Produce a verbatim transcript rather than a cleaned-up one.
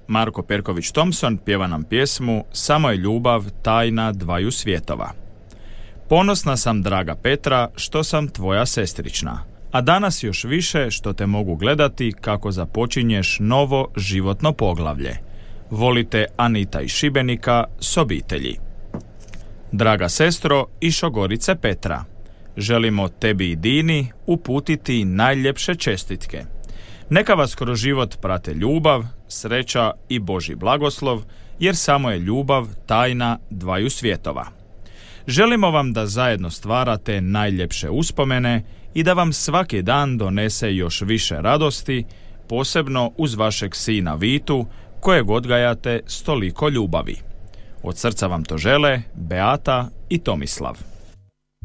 Marko Perković Thompson pjeva nam pjesmu Samo je ljubav tajna dvaju svjetova. Ponosna sam, draga Petra, što sam tvoja sestrična, a danas još više što te mogu gledati kako započinješ novo životno poglavlje. Volite Anita iz Šibenika s obitelji. Draga sestro iz Šogorice Petra, želimo tebi i Dini uputiti najljepše čestitke. Neka vas kroz život prate ljubav, sreća i Božji blagoslov, jer samo je ljubav tajna dvaju svjetova. Želimo vam da zajedno stvarate najljepše uspomene i da vam svaki dan donese još više radosti, posebno uz vašeg sina Vitu, kojeg odgajate s toliko ljubavi. Od srca vam to žele Beata i Tomislav.